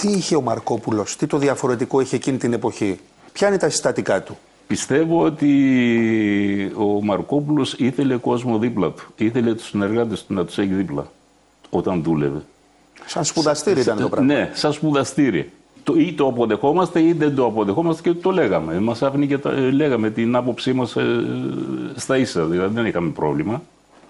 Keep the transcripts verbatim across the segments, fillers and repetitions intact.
Τι είχε ο Μαρκόπουλος, τι το διαφορετικό είχε εκείνη την εποχή, ποια είναι τα συστατικά του? Πιστεύω ότι ο Μαρκόπουλος ήθελε κόσμο δίπλα του. Ήθελε τους συνεργάτες του να τους έχει δίπλα όταν δούλευε. Σαν σπουδαστήρι ήταν το πράγμα. Ναι, σαν σπουδαστήρι. Το, ή το αποδεχόμαστε ή δεν το αποδεχόμαστε και το λέγαμε. Μας άφηνε και τα, λέγαμε την άποψή μας ε, στα ίσα, δηλαδή δεν είχαμε πρόβλημα.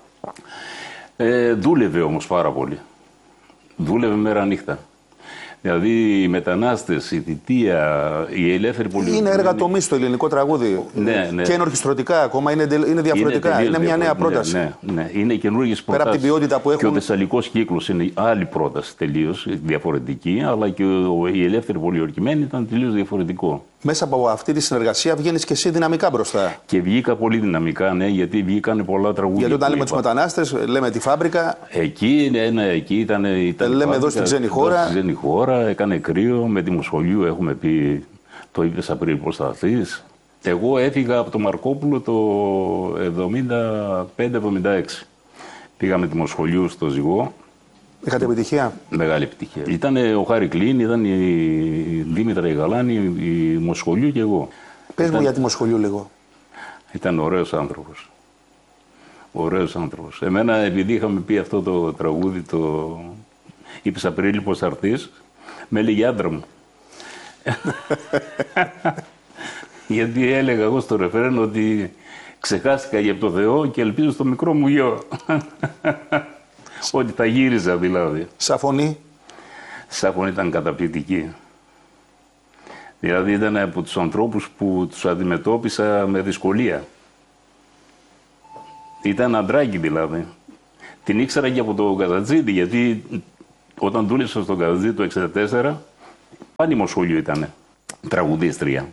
Ε, δούλευε όμως πάρα πολύ. Δούλευε μέρα νύχτα. Δηλαδή οι μετανάστες, η θητεία, η ελεύθερη πολιτική. Είναι έργα τομή στο ελληνικό τραγούδι. Ναι, ναι. Και είναι ορχιστρωτικά ακόμα, είναι, είναι διαφορετικά. Είναι, είναι μια νέα πρόταση. Ναι, ναι. Είναι καινούργιες προτάσεις. Πέρα από την ποιότητα που έχουν. Και ο Θεσσαλικός κύκλος είναι άλλη πρόταση τελείως διαφορετική, αλλά και ο, η ελεύθερη πολιορκημένη ήταν τελείως διαφορετικό. Μέσα από αυτή τη συνεργασία βγαίνεις και εσύ δυναμικά μπροστά. Και βγήκα πολύ δυναμικά, ναι, γιατί βγήκαν πολλά τραγούδια. Γιατί όταν λέμε τους μετανάστες, λέμε τη φάμπρικα. Εκεί, ναι, ναι, εκεί ήταν. ήταν λέμε φάμπρικα, εδώ στην ξένη χώρα. Στην ξένη χώρα, έκανε κρύο, με τη Μοσχολιού έχουμε πει, το είπες Απρίλη πώς θα έρθεις. Εγώ έφυγα από το Μαρκόπουλο το εβδομήντα πέντε εβδομήντα έξι. Πήγα με τη Μοσχολιού στο Ζυγό. Είχατε επιτυχία? Μεγάλη επιτυχία. Ήταν ο Χάρη Κλίν, ήταν η Δήμητρα η Γαλάνη, η Μοσχολιού και εγώ. Πες ήταν... μου για τη Μοσχολιού λίγο. Ήταν ωραίος άνθρωπος. Ωραίος άνθρωπος. Εμένα, επειδή είχαμε πει αυτό το τραγούδι, το είπες Απρίλη πώς θα έρθεις, με έλεγε άντρα μου. Γιατί έλεγα εγώ στο ρεφρέν ότι ξεχάστηκα για το Θεό και ελπίζω στο μικρό μου γιο. Ότι θα γύριζα δηλαδή. Σαν φωνή? Σαν φωνή ήταν καταπληκτική. Δηλαδή ήταν από τους ανθρώπους που τους αντιμετώπισα με δυσκολία. Ήταν αντράκι δηλαδή. Την ήξερα και από το Καζατζίδη, γιατί όταν δούλεψα στο Καζατζίδη το εξήντα τέσσερα, πάλι Μοσχολιού ήταν τραγουδίστρια.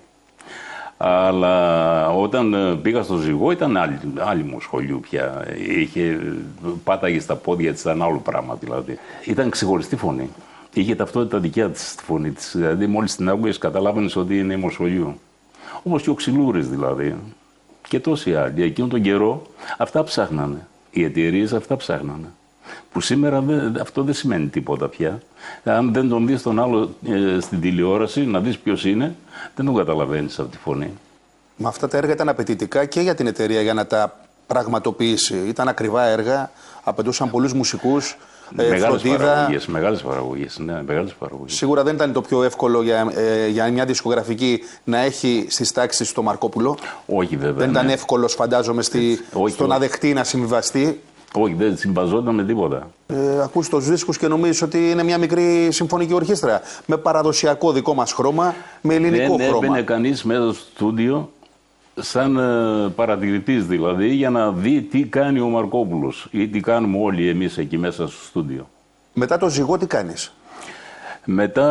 Αλλά όταν πήγα στο Ζυγό ήταν άλλη, άλλη Μοσχολιού πια. Είχε, πάταγε στα πόδια της, ήταν άλλο πράγμα δηλαδή. Ήταν ξεχωριστή φωνή. Είχε ταυτότητα δικιά της στη φωνή της. Δηλαδή μόλις την άκουγες καταλάβαινες ότι είναι η Μοσχολιού. Όπως και ο Ξυλούρης δηλαδή. Και τόσοι άλλοι. Εκείνο τον καιρό αυτά ψάχνανε. Οι εταιρείες αυτά ψάχνανε. Που σήμερα δεν, αυτό δεν σημαίνει τίποτα πια. Αν δεν τον δεις τον άλλο ε, στην τηλεόραση, να δεις ποιος είναι, δεν τον καταλαβαίνεις από τη φωνή. Μα αυτά τα έργα ήταν απαιτητικά και για την εταιρεία για να τα πραγματοποιήσει. Ήταν ακριβά έργα, απαιτούσαν πολλούς μουσικούς, ε, μεγάλες φροντίδα. Παραγωγές, μεγάλες παραγωγές, ναι, μεγάλες παραγωγές. Σίγουρα δεν ήταν το πιο εύκολο για, ε, για μια δισκογραφική να έχει στις τάξεις το Μαρκόπουλο. Όχι βέβαια. Δεν ήταν ναι. εύκολος, φαντάζομαι, στη, όχι, στο όχι. να δεχτεί να συμβιβαστεί. Όχι, δεν συμβαζόταν με τίποτα. Ε, ακούς τους δίσκους και νομίζεις ότι είναι μια μικρή συμφωνική ορχήστρα. Με παραδοσιακό δικό μας χρώμα, με ελληνικό δεν χρώμα. Δεν έμπαινε κανείς μέσα στο στούντιο, σαν ε, παρατηρητής δηλαδή, για να δει τι κάνει ο Μαρκόπουλος ή τι κάνουμε όλοι εμείς εκεί μέσα στο στούντιο. Μετά το Ζυγό τι κάνεις? Μετά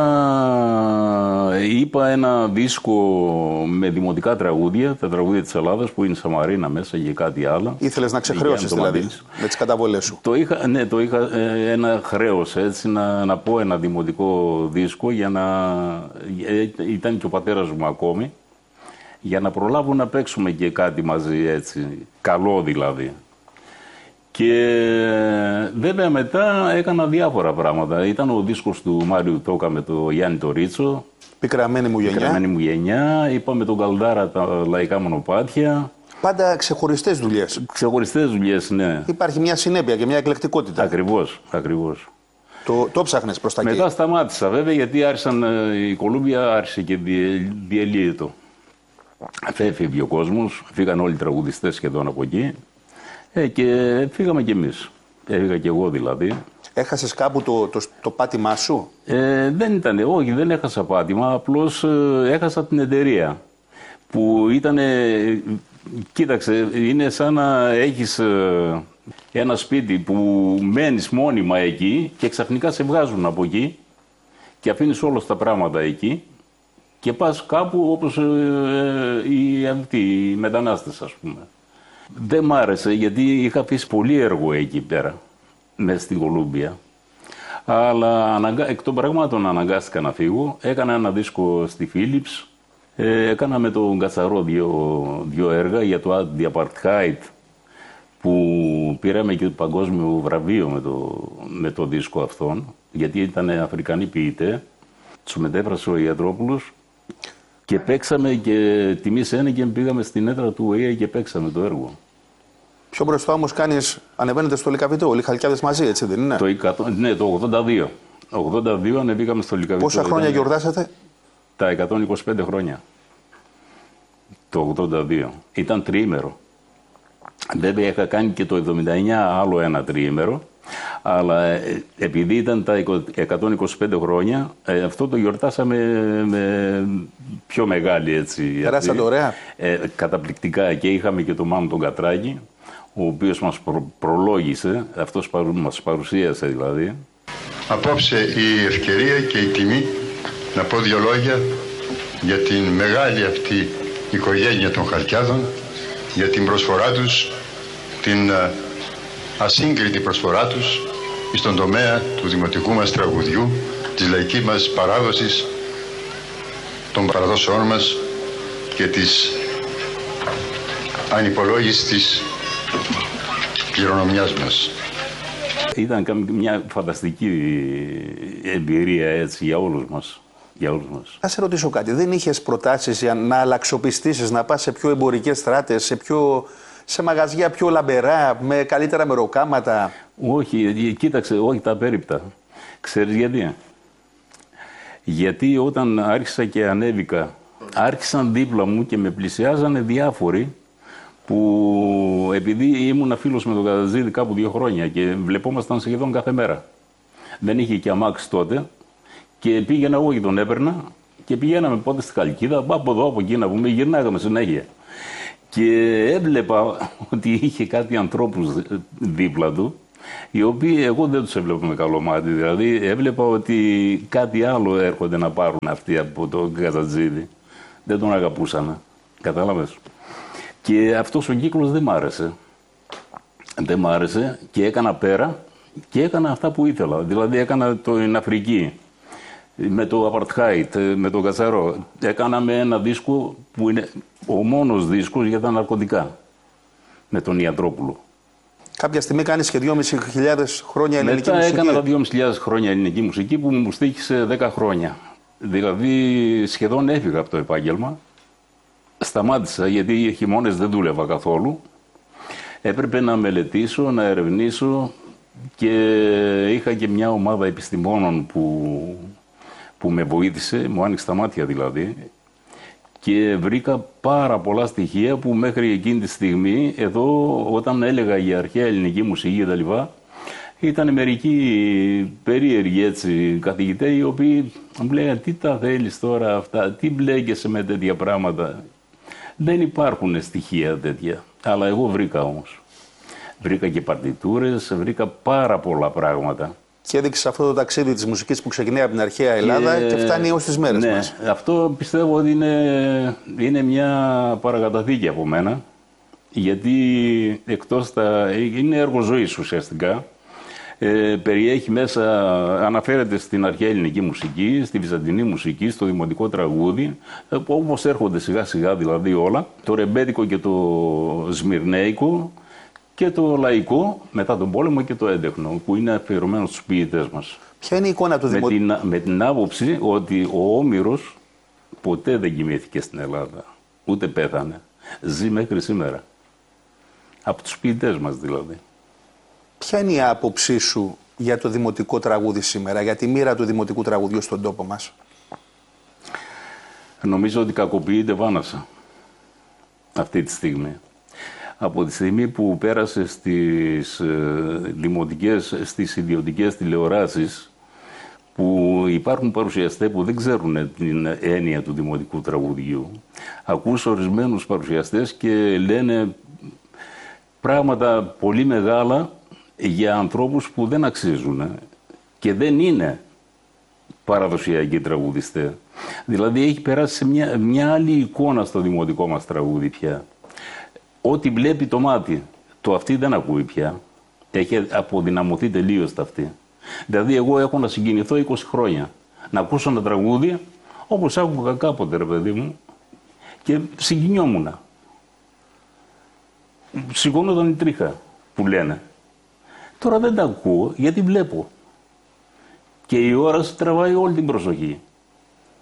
είπα ένα δίσκο με δημοτικά τραγούδια, τα τραγούδια της Ελλάδας που είναι Σαμαρίνα μέσα και κάτι άλλο. Ήθελες να ξεχρεώσεις δηλαδή με τις καταβολές σου? Το είχα, ναι, το είχα ε, ένα χρέος έτσι να, να πω ένα δημοτικό δίσκο για να... Ε, ήταν και ο πατέρας μου ακόμη, για να προλάβω να παίξουμε και κάτι μαζί έτσι, καλό δηλαδή. Και βέβαια μετά έκανα διάφορα πράγματα. Ήταν ο δίσκος του Μάριου Τόκα με το Γιάννη το Ρίτσο. Πικραμένη μου γενιά. Πικραμένη μου γενιά. Είπα με τον Καλδάρα τα λαϊκά μονοπάτια. Πάντα ξεχωριστές δουλειές. Ξεχωριστές δουλειές, ναι. Υπάρχει μια συνέπεια και μια εκλεκτικότητα. Ακριβώς, ακριβώς. Το, το ψάχνες προς τα εκεί. Μετά σταμάτησα βέβαια γιατί άρχισαν, η Κολούμπια άρχισε και διελύεται. Φεύγει ο κόσμος, φύγαν όλοι οι τραγουδιστές σχεδόν από εκεί. Ε, και φύγαμε κι εμείς. Έφυγα κι εγώ δηλαδή. Έχασες κάπου το, το, το πάτημά σου? Ε, δεν ήταν, όχι, δεν έχασα πάτημα. Απλώς ε, έχασα την εταιρεία. Που ήταν, κοίταξε, είναι σαν να έχεις ε, ένα σπίτι που μένεις μόνιμα εκεί και ξαφνικά σε βγάζουν από εκεί και αφήνεις όλα τα πράγματα εκεί και πας κάπου όπως ε, ε, οι, αυτοί, οι μετανάστες ας πούμε. Δεν μ' άρεσε γιατί είχα αφήσει πολύ έργο εκεί πέρα, μέσα στην Κολούμπια. Αλλά αναγκα... εκ των πραγμάτων αναγκάστηκα να φύγω. Έκανα ένα δίσκο στη Philips. Ε, έκανα με τον Κατσαρό δύο, δύο έργα για το Anti-Apartheid που πήραμε και το παγκόσμιο βραβείο με το, με το δίσκο αυτόν. Γιατί ήταν Αφρικανοί ποιητές Τους μετέφρασε ο Ιατρόπουλος και παίξαμε και τιμή ένα και πήγαμε στην έδρα του ΟΗΕ και παίξαμε το έργο. Πιο μπροστά όμως κάνεις, ανεβαίνετε στο Λυκαβητό, όλοι οι Χαλκιάδες μαζί, έτσι δεν είναι? Το, εκατό, ναι, το ογδόντα δύο. ογδόντα δύο ανεβήκαμε στο Λυκαβητό. Πόσα χρόνια ήταν, γιορτάσατε? Τα εκατόν είκοσι πέντε χρόνια. Το ογδόντα δύο. Ήταν τριήμερο. Βέβαια είχα κάνει και το εβδομήντα εννιά άλλο ένα τριήμερο. Αλλά επειδή ήταν τα εκατόν είκοσι πέντε χρόνια, αυτό το γιορτάσαμε με πιο μεγάλη έτσι. Περάσατε ωραία. Ε, καταπληκτικά, και είχαμε και τον Μάνο τον Κατράκη, ο οποίος μας προ, προλόγησε, αυτός παρου, μας παρουσίασε δηλαδή. Απόψε η ευκαιρία και η τιμή να πω δύο λόγια για την μεγάλη αυτή οικογένεια των Χαλκιάδων, για την προσφορά τους, την ασύγκριτη προσφορά τους στον τομέα του δημοτικού μας τραγουδιού, της λαϊκής μας παράδοσης, των παραδόσεών μας και της ανυπολόγιστης κληρονομιάς μας. Ήταν μια φανταστική εμπειρία έτσι για όλους μας. Για όλους μας. Να σε ρωτήσω κάτι, δεν είχες προτάσεις για να αλλαξοπιστήσεις, να πας σε πιο εμπορικές στράτες, σε, πιο, σε μαγαζιά πιο λαμπερά, με καλύτερα μεροκάματα? Όχι, κοίταξε, όχι τα απέριπτα. Ξέρεις γιατί? Γιατί όταν άρχισα και ανέβηκα, άρχισαν δίπλα μου και με πλησιάζανε διάφοροι που, επειδή ήμουν φίλος με τον Κατατζίδη κάπου δύο χρόνια και βλεπόμασταν σχεδόν κάθε μέρα. Δεν είχε και αμάξι τότε και πήγαινα εγώ και τον έπαιρνα και πηγαίναμε πότε στη Χαλκίδα, από εδώ, από εκεί να πούμε, γυρνάγαμε συνέχεια. Και έβλεπα ότι είχε κάτι ανθρώπους δίπλα του, οι οποίοι εγώ δεν τους έβλεπα με καλό μάτι. Δηλαδή έβλεπα ότι κάτι άλλο έρχονται να πάρουν αυτοί από τον Κατατζίδη. Δεν τον αγαπούσαν. Κατάλαβες? Και αυτός ο κύκλος δεν μ' άρεσε. Δεν μ' άρεσε και έκανα πέρα και έκανα αυτά που ήθελα. Δηλαδή έκανα την Αφρική με το Apartheid, με το Κατσαρό. Έκαναμε ένα δίσκο που είναι ο μόνος δίσκος για τα ναρκωτικά. Με τον Ιατρόπουλο. Κάποια στιγμή κάνεις και δυόμισι χιλιάδες χρόνια ελληνική Μετά μουσική. Μετά έκανα τα δυόμισι χιλιάδες χρόνια ελληνική μουσική που μου στοίχησε δέκα χρόνια. Δηλαδή σχεδόν έφυγα από το επάγγελμα. Σταμάτησα γιατί οι χειμώνες δεν δούλευα καθόλου. Έπρεπε να μελετήσω, να ερευνήσω και είχα και μια ομάδα επιστημόνων που, που με βοήθησε, μου άνοιξε τα μάτια δηλαδή. Και βρήκα πάρα πολλά στοιχεία που μέχρι εκείνη τη στιγμή, εδώ όταν έλεγα για αρχαία ελληνική μουσική κτλ., ήταν μερικοί περίεργοι έτσι καθηγητές οι οποίοι μου λέγανε τι τα θέλεις τώρα αυτά, τι μπλέκεσαι με τέτοια πράγματα. Δεν υπάρχουν στοιχεία τέτοια, αλλά εγώ βρήκα όμως. Βρήκα και παρτιτούρες, βρήκα πάρα πολλά πράγματα. Και έδειξε αυτό το ταξίδι της μουσικής που ξεκινάει από την αρχαία Ελλάδα και, και φτάνει έως τις μέρες ναι, μας. Αυτό πιστεύω ότι είναι, είναι μια παρακαταθήκη από μένα, γιατί εκτός τα, είναι έργο ζωής ουσιαστικά. Ε, περιέχει μέσα, αναφέρεται στην αρχαία ελληνική μουσική, στη βυζαντινή μουσική, στο δημοτικό τραγούδι, όπως έρχονται σιγά σιγά δηλαδή όλα, το ρεμπέτικο και το σμυρνέικο και το λαϊκό μετά τον πόλεμο και το έντεχνο, που είναι αφιερωμένο στους ποιητές μας. Ποια είναι η εικόνα του δημοτικού? Με την, με την άποψη ότι ο Όμηρος ποτέ δεν κοιμήθηκε στην Ελλάδα, ούτε πέθανε, ζει μέχρι σήμερα. Από τους ποιητές μας δηλαδή. Ποια είναι η άποψή σου για το δημοτικό τραγούδι σήμερα, για τη μοίρα του δημοτικού τραγουδιού στον τόπο μας? Νομίζω ότι κακοποιείται βάνασα αυτή τη στιγμή. Από τη στιγμή που πέρασε στις ε, δημοτικές, στις ιδιωτικές τηλεοράσεις, που υπάρχουν παρουσιαστές που δεν ξέρουν την έννοια του δημοτικού τραγουδιού. Ακούς ορισμένους παρουσιαστές και λένε πράγματα πολύ μεγάλα για ανθρώπους που δεν αξίζουν και δεν είναι παραδοσιακοί τραγουδιστές. Δηλαδή έχει περάσει σε μια, μια άλλη εικόνα στο δημοτικό μας τραγούδι πια. Ό,τι βλέπει το μάτι, το αυτή δεν ακούει πια. Έχει αποδυναμωθεί τελείως το αυτή. Δηλαδή εγώ έχω να συγκινηθώ είκοσι χρόνια. Να ακούσω ένα τραγούδι όπως άκουγα κάποτε ρε παιδί μου και συγκινιόμουν. Σηκώνονταν η τρίχα που λένε. Τώρα δεν τα ακούω γιατί βλέπω. Και η όραση τραβάει όλη την προσοχή.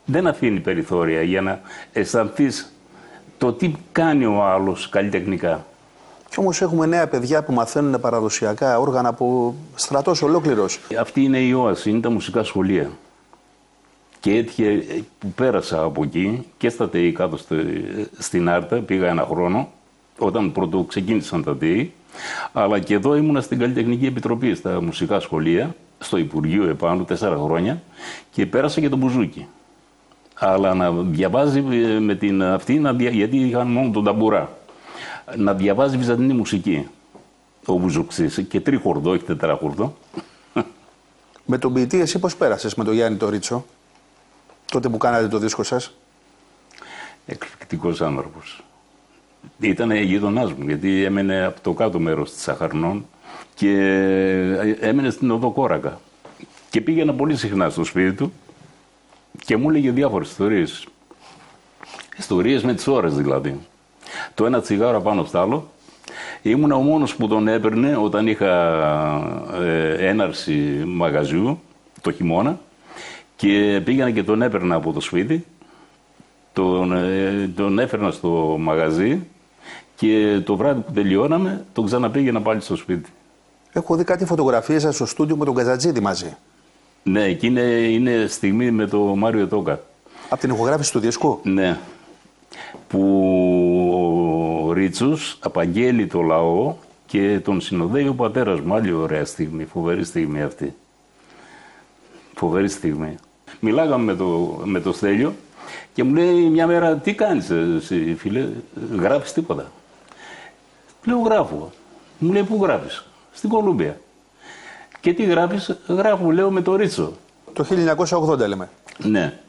δεν αφήνει περιθώρια για να αισθανθείς το τι κάνει ο άλλος καλλιτεχνικά. Κι όμως έχουμε νέα παιδιά που μαθαίνουν παραδοσιακά όργανα από στρατός ολόκληρος. Αυτή είναι η όαση, είναι τα μουσικά σχολεία. Και έτυχε που πέρασα από εκεί και στα ΤΕΙ κάτω στην Άρτα, πήγα ένα χρόνο, όταν πρώτο ξεκίνησαν τα ΤΕΙ, αλλά και εδώ ήμουνα στην Καλλιτεχνική Επιτροπή, στα μουσικά σχολεία, στο Υπουργείο επάνω, τέσσερα χρόνια, και πέρασα και τον μπουζούκι. Αλλά να διαβάζει με την αυτή, να δια... γιατί είχαν μόνο τον ταμπουρά, να διαβάζει βυζαντινή μουσική, ο μπουζουξής, και τρίχορδο, όχι τετράχορδο. Με τον ποιητή εσύ πώς πέρασες με τον Γιάννη το Ρίτσο, τότε που κάνατε το δίσκο σας? Εκπληκτικός άνθρωπος. Ήταν γείτονάς μου, γιατί έμενε από το κάτω μέρος της Σαχαρνών και έμενε στην οδό Κόρακα. Και πήγαινα πολύ συχνά στο σπίτι του και μου έλεγε διάφορες ιστορίες. Ιστορίες με τις ώρες δηλαδή. Το ένα τσιγάρο πάνω στο άλλο. Ήμουνα ο μόνος που τον έπαιρνε όταν είχα ε, έναρξη μαγαζιού το χειμώνα και πήγαινα και τον έπαιρνα από το σπίτι, τον, ε, τον έφερνα στο μαγαζί και το βράδυ που τελειώναμε τον ξαναπήγαινα πάλι στο σπίτι. Έχω δει κάτι φωτογραφίες σας στο στούντιο με τον Καζατζίδη μαζί. Ναι, εκεί είναι, είναι στιγμή με τον Μάριο Τόκα. Από την ηχογράφηση του δίσκου? Ναι. Που ο Ρίτσος απαγγέλει το λαό και τον συνοδεύει ο πατέρας μου. Άλλη ωραία στιγμή, φοβερή στιγμή αυτή. Φοβερή στιγμή. Μιλάγαμε με το, με το Στέλιο και μου λέει μια μέρα, τι κάνεις εσύ φίλε, γράφεις τίποτα? Λέω γράφω. Μου λέει πού γράφεις? Στην Κολούμπια. Και τι γράφεις? Γράφω, λέω, με το Ρίτσο. Το χίλια εννιακόσια ογδόντα λέμε. Ναι.